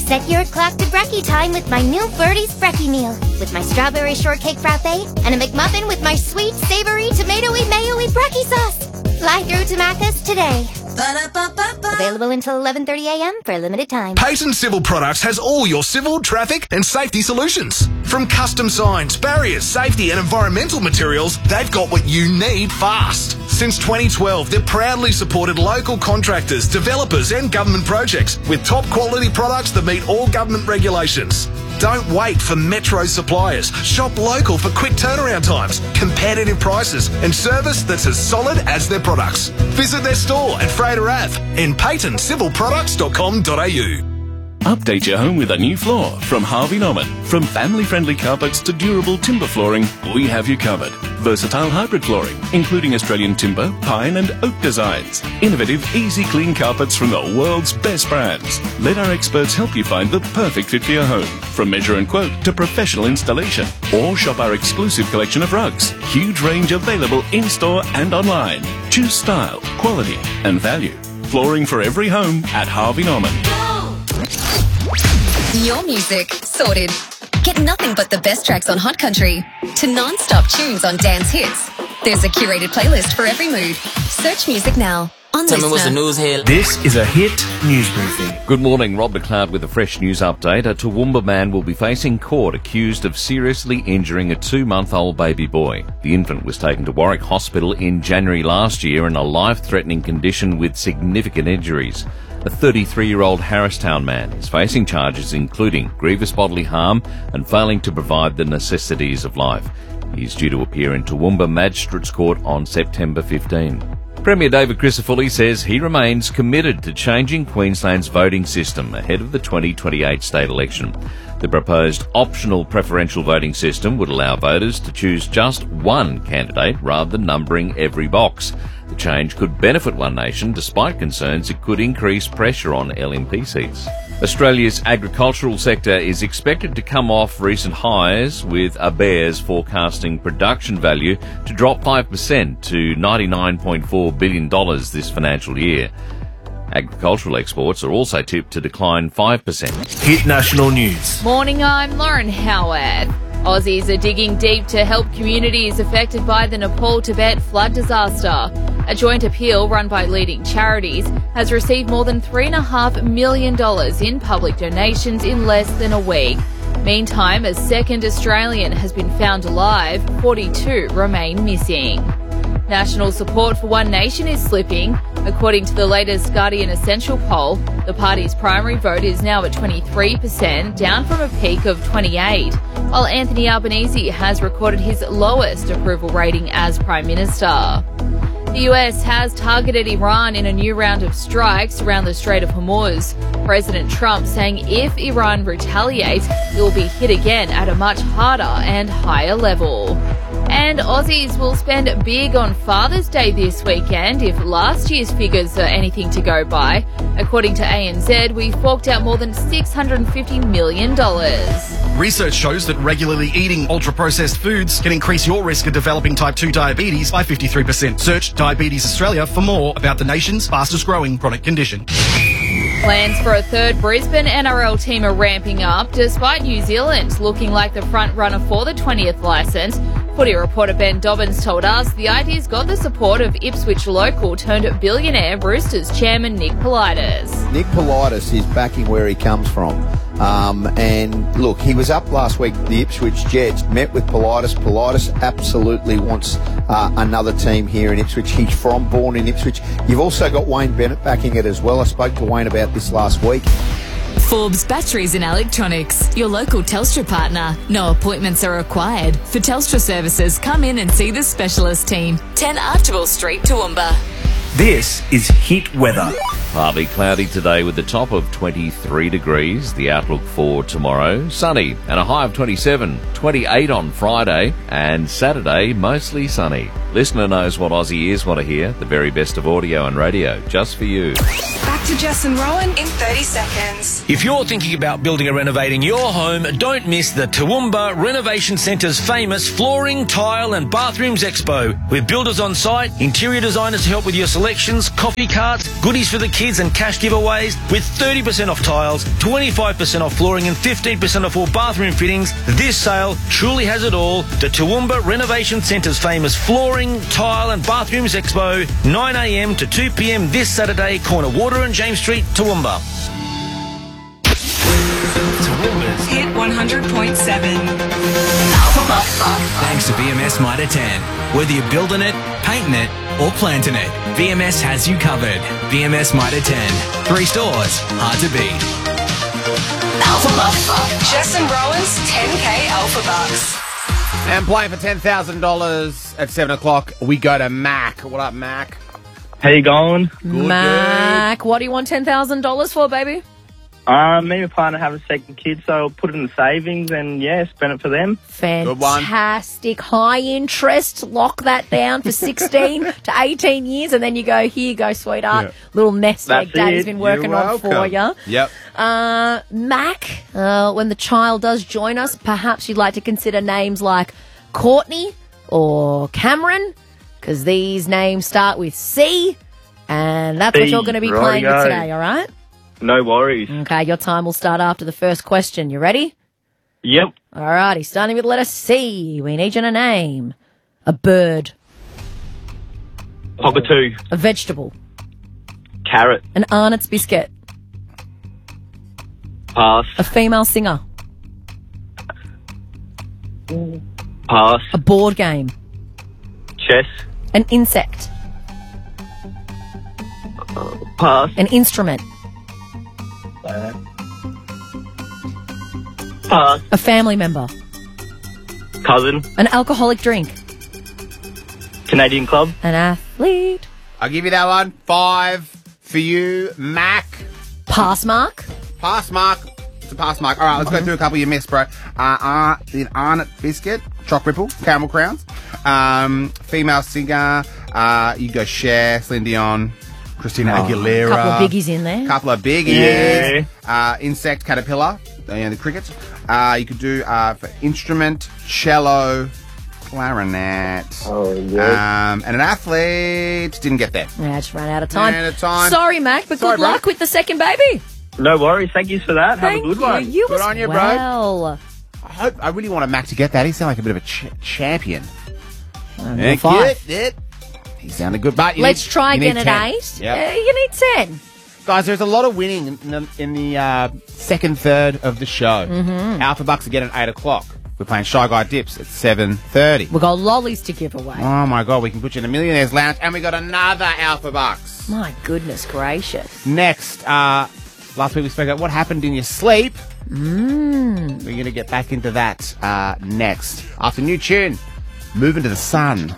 Set your clock to brekkie time with my new Birdie's Brekkie meal. With my strawberry shortcake frappe and a McMuffin with my sweet, savory, tomatoey, mayo-y brekkie sauce. Fly through to Macca's today. Available until 11:30 a.m. for a limited time. Payton Civil Products has all your civil, traffic and safety solutions. From custom signs, barriers, safety and environmental materials, they've got what you need fast. Since 2012, they've proudly supported local contractors, developers and government projects with top quality products that meet all government regulations. Don't wait for metro suppliers. Shop local for quick turnaround times, competitive prices and service that's as solid as their products. Visit their store at Fraser Ave and paytoncivilproducts.com.au. Update your home with a new floor from Harvey Norman. From family-friendly carpets to durable timber flooring, we have you covered. Versatile hybrid flooring, including Australian timber, pine and oak designs. Innovative, easy clean carpets from the world's best brands. Let our experts help you find the perfect fit for your home. From measure and quote to professional installation. Or shop our exclusive collection of rugs. Huge range available in-store and online. Choose style, quality and value. Flooring for every home at Harvey Norman. Your music sorted. Get nothing but the best tracks on Hot Country to non-stop tunes on dance hits. There's a curated playlist for every mood. Search music now on Tell Listener. me what's the news here. This is a Hit News Briefing. Good morning, Rob McLeod with a fresh news update. A Toowoomba man will be facing court accused of seriously injuring a 2-month-old baby boy. The infant was taken to Warwick Hospital in January last year in a life-threatening condition with significant injuries. A 33-year-old Harristown man is facing charges including grievous bodily harm and failing to provide the necessities of life. He's due to appear in Toowoomba Magistrates Court on September 15. Premier David Crisafulli says he remains committed to changing Queensland's voting system ahead of the 2028 state election. The proposed optional preferential voting system would allow voters to choose just one candidate rather than numbering every box. The change could benefit One Nation despite concerns it could increase pressure on LNP seats. Australia's agricultural sector is expected to come off recent highs, with ABARES forecasting production value to drop 5% to $99.4 billion this financial year. Agricultural exports are also tipped to decline 5%. Hit National News. Morning, I'm Lauren Howard. Aussies are digging deep to help communities affected by the Nepal-Tibet flood disaster. A joint appeal run by leading charities has received more than $3.5 million in public donations in less than a week. Meantime, a second Australian has been found alive. 42 remain missing. National support for One Nation is slipping. According to the latest Guardian Essential poll, the party's primary vote is now at 23%, down from a peak of 28%, while Anthony Albanese has recorded his lowest approval rating as Prime Minister. The US has targeted Iran in a new round of strikes around the Strait of Hormuz. President Trump saying if Iran retaliates, it will be hit again at a much harder and higher level. And Aussies will spend big on Father's Day this weekend if last year's figures are anything to go by. According to ANZ, we forked out more than $650 million. Research shows that regularly eating ultra-processed foods can increase your risk of developing type 2 diabetes by 53%. Search Diabetes Australia for more about the nation's fastest growing chronic condition. Plans for a third Brisbane NRL team are ramping up, despite New Zealand looking like the front runner for the 20th licence. Footy reporter Ben Dobbins told us the idea's got the support of Ipswich local turned billionaire Roosters chairman Nick Politis. Nick Politis is backing where he comes from. And look, he was up last week, the Ipswich Jets, met with Politis. Politis absolutely wants another team here in Ipswich. He's born in Ipswich. You've also got Wayne Bennett backing it as well. I spoke to Wayne about this last week. Forbes Batteries and Electronics, your local Telstra partner. No appointments are required. For Telstra services, come in and see the specialist team. 10 Archibald Street, Toowoomba. This is Hit Weather. Partly cloudy today with a top of 23 degrees. The outlook for tomorrow, sunny and a high of 27, 28 on Friday, and Saturday mostly sunny. Listener knows what Aussie ears want to hear, the very best of audio and radio, just for you. Back to Jess and Rowan in 30 seconds. If you're thinking about building or renovating your home, don't miss the Toowoomba Renovation Centre's famous Flooring, Tile and Bathrooms Expo. With builders on site, interior designers to help with your selections, coffee carts, goodies for the kids and cash giveaways, with 30% off tiles, 25% off flooring and 15% off all bathroom fittings. This sale truly has it all. The Toowoomba Renovation Centre's famous Flooring, Tile and Bathrooms Expo, 9am to 2pm this Saturday, corner Water and James Street, Toowoomba. Hit 100.7. Thanks to VMS Mitre 10. Whether you're building it, painting it, or planting it, VMS has you covered. VMS Mitre 10. 3 stores, hard to beat. Alpha Bucks. Jess and Rowan's 10K Alpha Bucks. And playing for $10,000 at 7 o'clock, we go to Mac. What up, Mac? How you going? Mac, what do you want $10,000 for, baby? Me and my partner have a second kid, so I'll put it in the savings and, spend it for them. Fantastic. High interest. Lock that down for 16 to 18 years, and then you go, here you go, sweetheart. Yeah. Little nest egg That's Daddy's it. been working You're on for welcome. you. Yep. Mac, when the child does join us, perhaps you'd like to consider names like Courtney or Cameron, because these names start with C, and that's what C, you're going to be playing with rightio. today, all right? No worries. Okay, your time will start after the first question. You ready? Yep. All righty, starting with letter C. We need you to name a bird, Cockatoo. a vegetable, Carrot. an Arnott's biscuit, Pass. a female singer, Pass. a board game, Chess. an insect, Pass. an instrument, Pass. a family member, Cousin. an alcoholic drink, Canadian Club. an athlete. I'll give you that one. 5 for you, Mac. Pass mark. Pass mark. It's a pass mark. All right, let's go through a couple you missed, bro. The Arnott biscuit, Choc Ripple, Caramel Crowns. Female singer, you go Cher, Celine Dion, Christina Aguilera. Couple of biggies in there. Couple of biggies. Insect, caterpillar, the cricket. You could do for instrument, cello, clarinet. Oh, yeah. And an athlete. Didn't get there. Yeah, just ran out of time. Ran out of time. Sorry, Mac, but Sorry, good bro. luck with the second baby. No worries. Thank you for that. Thank Have a good one. You Good as on you, bro. well. I really want Mac to get that. He sounded like a bit of a champion. Thank you. He sounded good, but Let's try you need again 10. at 8. Yep. You need 10. Guys, there's a lot of winning in the second third of the show. Mm-hmm. Alpha Bucks again at 8 o'clock. We're playing Shy Guy Dips at 7:30. We've got lollies to give away. Oh my God, we can put you in a Millionaire's Lounge, and we got another Alpha Bucks. My goodness gracious. Next, last week we spoke about what happened in your sleep. We're going to get back into that next. After new tune, Moving to the Sun.